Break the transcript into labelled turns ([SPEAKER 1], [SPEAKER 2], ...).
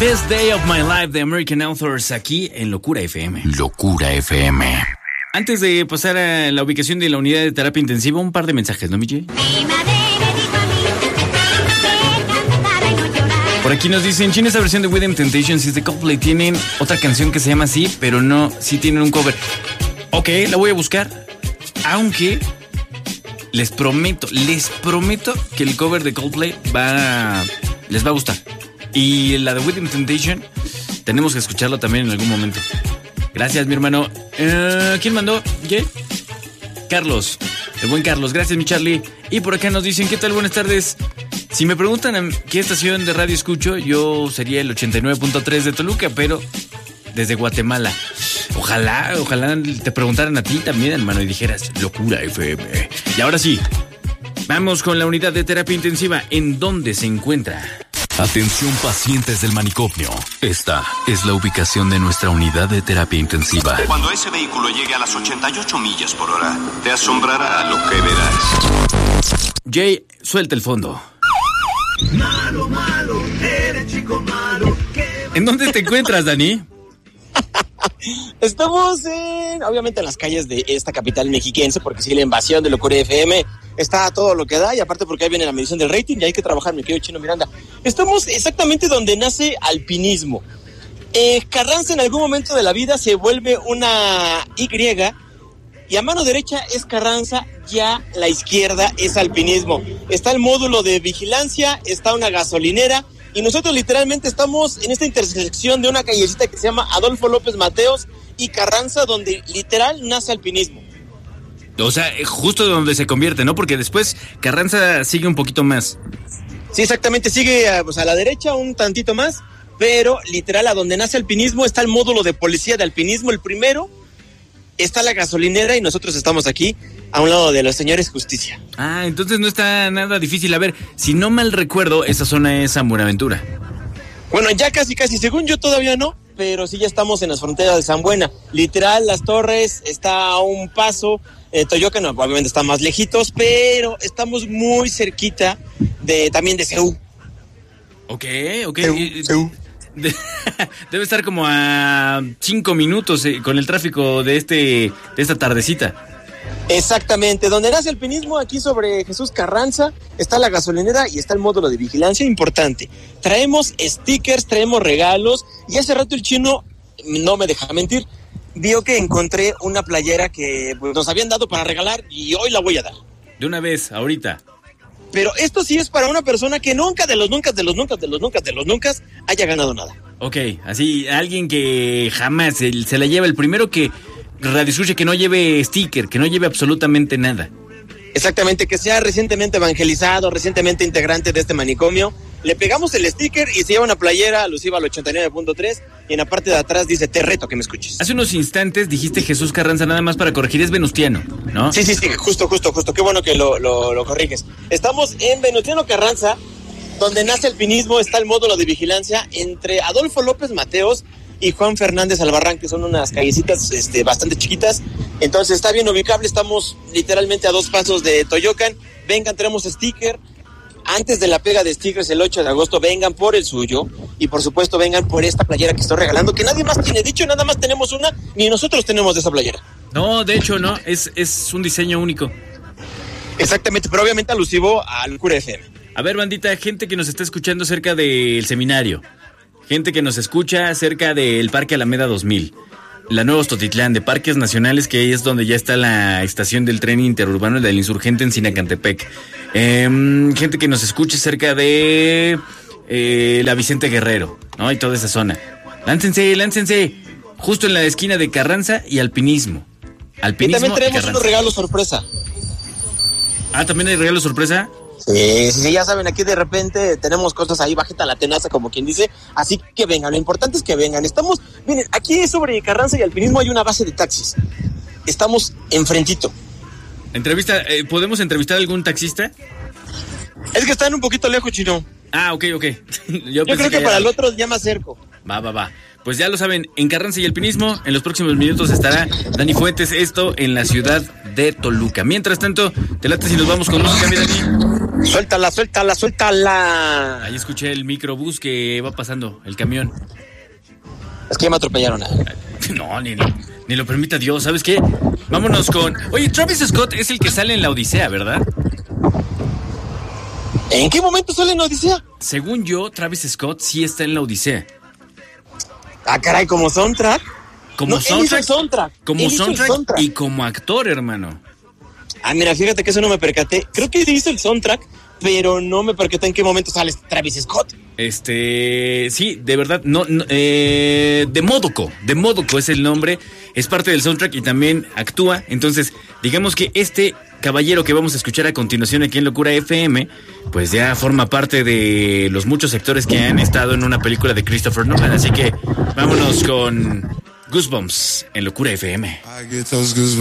[SPEAKER 1] Best Day of My Life de American Authors aquí en Locura FM.
[SPEAKER 2] Locura FM.
[SPEAKER 1] Antes de pasar a la ubicación de la unidad de terapia intensiva, un par de mensajes, ¿no, Michi? Por aquí nos dicen, China, esta versión de Rhythm Temptations es de Coldplay. Tienen otra canción que se llama así, pero no, sí tienen un cover. Ok, la voy a buscar. Aunque les prometo que el cover de Coldplay les va a gustar. Y la de Rhythm Temptation tenemos que escucharlo también en algún momento. Gracias, mi hermano. ¿Quién mandó? ¿Qué? Carlos, el buen Carlos. Gracias, mi Charlie. Y por acá nos dicen, ¿qué tal? Buenas tardes. Si me preguntan qué estación de radio escucho, yo sería el 89.3 de Toluca, pero desde Guatemala. Ojalá te preguntaran a ti también, hermano, y dijeras Locura FM. Y ahora sí, vamos con la unidad de terapia intensiva. ¿En dónde se encuentra?
[SPEAKER 2] Atención, pacientes del manicomio. Esta es la ubicación de nuestra unidad de terapia intensiva.
[SPEAKER 3] Cuando ese vehículo llegue a las 88 millas por hora, te asombrará lo que verás.
[SPEAKER 1] Jay, suelta el fondo.
[SPEAKER 4] Malo, malo, eres chico malo.
[SPEAKER 1] ¿En dónde te encuentras, Dani?
[SPEAKER 5] Estamos obviamente en las calles de esta capital mexiquense, porque sí, la invasión de Locura FM está a todo lo que da, y aparte porque ahí viene la medición del rating y hay que trabajar, mi querido Chino Miranda. Estamos exactamente donde nace alpinismo. Carranza en algún momento de la vida se vuelve una Y, y a mano derecha es Carranza, ya la izquierda es alpinismo. Está el módulo de vigilancia, está una gasolinera, y nosotros literalmente estamos en esta intersección de una callecita que se llama Adolfo López Mateos y Carranza, donde literal nace alpinismo.
[SPEAKER 1] O sea, justo donde se convierte, ¿no? Porque después Carranza sigue un poquito más.
[SPEAKER 5] Sí, exactamente, sigue a la derecha un tantito más, pero literal a donde nace alpinismo está el módulo de policía de alpinismo, el primero, está la gasolinera y nosotros estamos aquí a un lado de los señores Justicia.
[SPEAKER 1] Ah, entonces no está nada difícil. A ver, si no mal recuerdo, esa zona es San Buenaventura.
[SPEAKER 5] Bueno, ya casi, según yo todavía no, pero sí ya estamos en las fronteras de San Buena. Literal, Las Torres está a un paso, Toyocan obviamente está más lejitos, pero estamos muy cerquita también de CEU.
[SPEAKER 1] Ok.
[SPEAKER 5] CEU.
[SPEAKER 1] Debe estar como a 5 minutos con el tráfico de esta tardecita.
[SPEAKER 5] Exactamente, donde nace el alpinismo, aquí sobre Jesús Carranza, está la gasolinera y está el módulo de vigilancia importante. Traemos stickers, traemos regalos, y hace rato el Chino, no me deja mentir, vio que encontré una playera que nos habían dado para regalar y hoy la voy a dar.
[SPEAKER 1] De una vez, ahorita.
[SPEAKER 5] Pero esto sí es para una persona que nunca haya ganado nada.
[SPEAKER 1] Ok, así, alguien que jamás se la lleva, el primero que radioescuche que no lleve sticker, que no lleve absolutamente nada.
[SPEAKER 5] Exactamente, que sea recientemente evangelizado, recientemente integrante de este manicomio. Le pegamos el sticker y se lleva una playera alusiva al 89.3 y en la parte de atrás dice, te reto que me escuches.
[SPEAKER 1] Hace unos instantes dijiste Jesús Carranza, nada más para corregir, es Venustiano, ¿no?
[SPEAKER 5] Sí, justo, qué bueno que lo corriges. Estamos en Venustiano Carranza, donde nace el alpinismo, está el módulo de vigilancia entre Adolfo López Mateos y Juan Fernández Albarrán, que son unas callecitas bastante chiquitas, entonces está bien ubicable, estamos literalmente a 2 pasos de Toyocan. Vengan, tenemos sticker, antes de la pega de stickers el 8 de agosto, vengan por el suyo, y por supuesto vengan por esta playera que estoy regalando, que nadie más tiene, dicho, nada más tenemos una, ni nosotros tenemos de esa playera.
[SPEAKER 1] No, de hecho no, es un diseño único.
[SPEAKER 5] Exactamente, pero obviamente alusivo al Locura FM.
[SPEAKER 1] A ver, bandita, gente que nos está escuchando cerca del seminario, gente que nos escucha cerca del Parque Alameda 2000, la Nueva Ostotitlán, de Parques Nacionales, que ahí es donde ya está la estación del tren interurbano del Insurgente en Sinacantepec. Gente que nos escuche cerca de la Vicente Guerrero, ¿no? Y toda esa zona. Láncense, justo en la esquina de Carranza y alpinismo.
[SPEAKER 5] Y también tenemos unos regalos sorpresa.
[SPEAKER 1] Ah, ¿también hay regalos sorpresa?
[SPEAKER 5] Sí, ya saben, aquí de repente tenemos cosas ahí bajita la tenaza, como quien dice, así que vengan, lo importante es que vengan. Miren, aquí sobre Carranza y alpinismo hay una base de taxis, estamos enfrentito.
[SPEAKER 1] ¿Podemos entrevistar a algún taxista?
[SPEAKER 5] Es que están un poquito lejos, Chino.
[SPEAKER 1] Ah, ok.
[SPEAKER 5] Yo creo que para el otro ya me acerco.
[SPEAKER 1] Va. Pues ya lo saben, en Carranza y alpinismo, en los próximos minutos estará Dani Fuentes, esto en la ciudad de Toluca. Mientras tanto, te late si nos vamos con música, mi Dani.
[SPEAKER 5] Suéltala.
[SPEAKER 1] Ahí escuché el microbús que va pasando, el camión.
[SPEAKER 5] Es que ya me atropellaron.
[SPEAKER 1] No, ni lo permita Dios, ¿sabes qué? Vámonos con... Oye, Travis Scott es el que sale en La Odisea, ¿verdad?
[SPEAKER 5] ¿En qué momento sale en La Odisea?
[SPEAKER 1] Según yo, Travis Scott sí está en La Odisea.
[SPEAKER 5] Ah, caray, ¿como soundtrack?
[SPEAKER 1] Como
[SPEAKER 5] no, soundtrack.
[SPEAKER 1] Como soundtrack y como actor, hermano.
[SPEAKER 5] Ah, mira, fíjate que eso no me percaté. Creo que hizo el soundtrack, pero no me percaté en qué momento sale Travis Scott.
[SPEAKER 1] Sí, de verdad, Demódoco es el nombre, es parte del soundtrack y también actúa. Entonces, digamos que este caballero que vamos a escuchar a continuación aquí en Locura FM, pues ya forma parte de los muchos actores que han estado en una película de Christopher Nolan. Así que vámonos con Goosebumps en Locura FM.
[SPEAKER 6] I get those goosebumps.